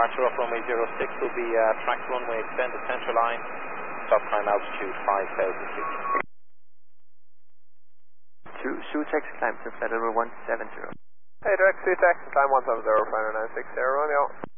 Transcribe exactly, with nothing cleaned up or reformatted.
departure off runway zero six will be uh, track runway extended central line, stop time altitude five thousand feet. To Sutex, climb to flight level one seven zero. Hey, direct Sutex, climb one seven zero, final nine six zero, Romeo.